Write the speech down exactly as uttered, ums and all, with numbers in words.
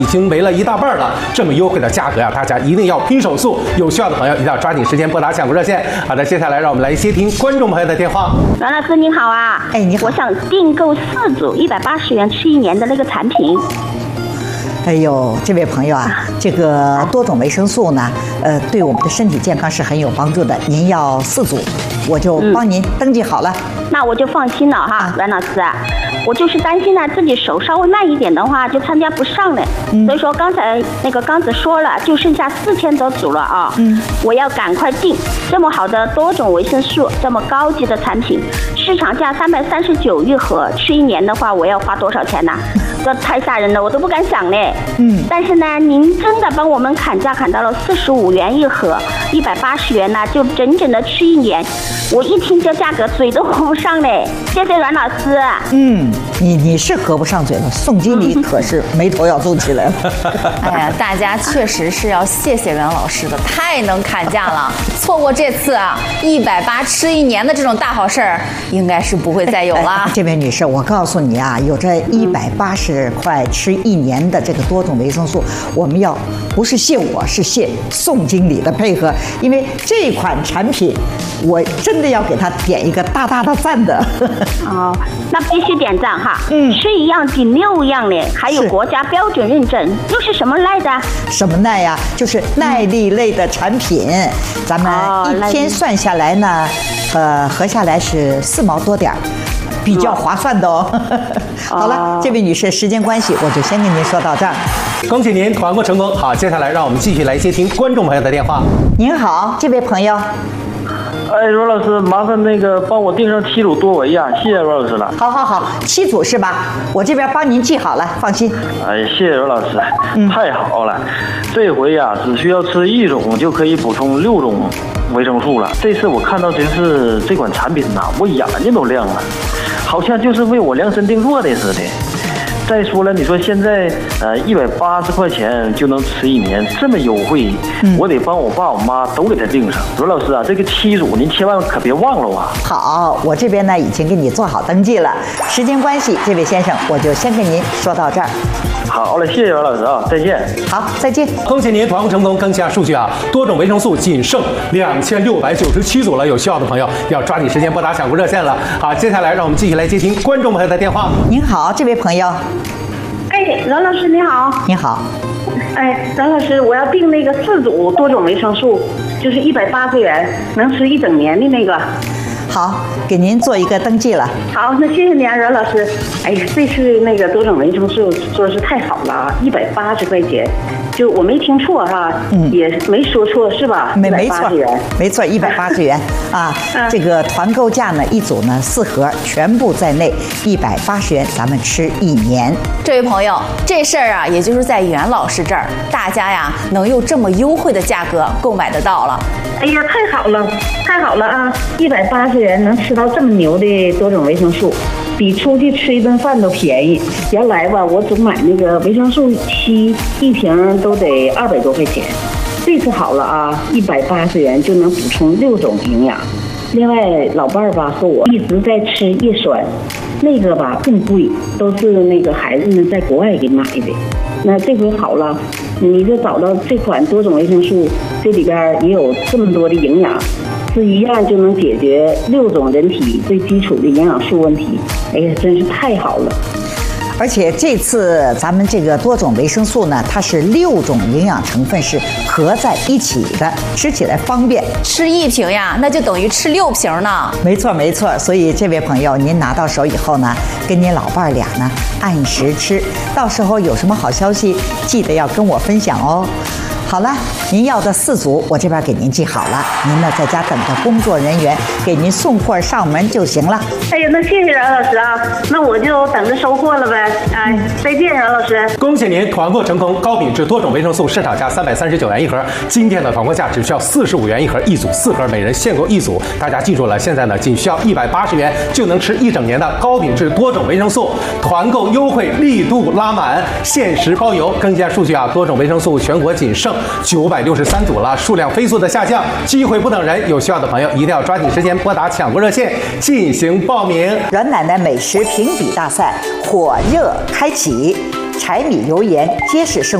已经没了一大半了，这么优惠的价格呀，大家一定要拼手速。有需要的朋友一定要抓紧时间拨打抢购热线。好的，接下来让我们来接听观众朋友的电话。 阮老师您好啊， 哎你好， 我想订购四组一百八十元吃一年的那个产品。 哎呦，这位朋友啊，这个多种维生素呢，呃，对我们的身体健康是很有帮助的。您要四组，我就帮您登记好了。 嗯、那我就放心了哈，阮、啊、老师，我就是担心呢自己手稍微慢一点的话，就参加不上了。嗯、所以说刚才那个刚子说了，就剩下四千多组了啊。嗯，我要赶快订。这么好的多种维生素，这么高级的产品，市场价三百三十九一盒，吃一年的话，我要花多少钱呢？这太吓人了，我都不敢想嘞。嗯，但是呢，您真的帮我们砍价砍到了四十五元一盒，一百八十元呢，就整整的吃一年。我一听这价格，嘴都合不上嘞。谢谢阮老师。 嗯，你你是合不上嘴了，宋经理可是眉头要皱起来了。 哎呀，大家确实是要谢谢阮老师的，太能砍价了。错过这次啊，一百八吃一年的这种大好事儿，应该是不会再有了。 哎哎、这位女士，我告诉你啊，有这一百八十块吃一年的这个多种维生素，我们要不是谢我，是谢宋经理的配合，因为这款产品，我真的要给他点一个大大的赞的。 哦，那必须点赞哈。嗯，吃一样顶六样嘞，还有国家标准认证，又是什么类的？ 什么耐呀？就是耐力类的产品。嗯、咱们一天算下来呢，呃，合下来是四毛多点儿。比较划算的哦。好了，这位女士，时间关系，我就先跟您说到这儿。 恭喜您团购成功。好，接下来让我们继续来接听观众朋友的电话。 您好，这位朋友。 哎，阮老师，麻烦那个帮我订上七组多维呀，谢谢阮老师了。 好好好，七组是吧？我这边帮您记好了，放心。 哎，谢谢阮老师，嗯、太好了。这回呀，只需要吃一种就可以补充六种维生素了。这次我看到真是这款产品呐，我眼睛都亮了。好像就是为我量身定做的似的。再说了，你说现在呃一百八十块钱就能吃一年，这么优惠，嗯、我得帮我爸我妈都给他订上。阮老师啊，这个七组您千万可别忘了啊！ 好，我这边呢已经给你做好登记了。时间关系，这位先生，我就先跟您说到这儿。 好嘞，谢谢阮老师啊，再见。 好，再见。 恭喜您团购成功，更新下数据啊，多种维生素仅剩两千六百九十七组了，有需要的朋友要抓紧时间拨打抢购热线了。好，接下来让我们继续来接听观众朋友的电话。 您好，这位朋友。 哎，阮老师你好。 你好。 哎，阮老师，我要订那个四组多种维生素，就是一百八十元，能吃一整年的那个。 好，给您做一个登记了。 好，那谢谢您啊，阮老师。哎呀，这次那个多种维生素说是太好了啊，一百八十块钱，就我没听错哈，嗯，也没说错是吧？ 没没错，没错，一百八十元啊。这个团购价呢，一组呢四盒，全部在内，一百八十元，咱们吃一年。 这位朋友，这事儿啊，也就是在袁老师这儿，大家呀能用这么优惠的价格购买得到了。 哎呀，太好了，太好了啊！一百八十元能吃到这么牛的多种维生素，比出去吃一顿饭都便宜。原来吧，我总买那个维生素七一瓶都得二百多块钱，这次好了啊，一百八十元就能补充六种营养。另外，老伴儿吧和我一直在吃叶酸，那个吧更贵，都是那个孩子们在国外给买的。那这回好了，你就找到这款多种维生素，这里边也有这么多的营养，是一样就能解决六种人体最基础的营养素问题。哎呀，真是太好了！ 而且这次咱们这个多种维生素呢，它是六种营养成分是合在一起的，吃起来方便。 吃一瓶呀，那就等于吃六瓶呢。 没错没错，所以这位朋友，您拿到手以后呢，跟您老伴儿俩呢按时吃，到时候有什么好消息，记得要跟我分享哦。好了，您要的四组我这边给您记好了，您呢在家等着工作人员给您送货上门就行了。 哎呀，那谢谢阮老师啊，那我就等着收货了呗。哎，再见，阮老师。 恭喜您团购成功，高品质多种维生素市场价三百三十九元一盒，今天的团购价只需要四十五元一盒，一组四盒，每人限购一组。大家记住了，现在呢仅需要一百八十元就能吃一整年的高品质多种维生素，团购优惠力度拉满，限时包邮。更新下数据啊，多种维生素全国仅剩九百六十三组了，数量飞速的下降，机会不等人，有需要的朋友一定要抓紧时间拨打抢购热线进行报名。 阮奶奶美食评比大赛火热开启， 柴米油盐皆是生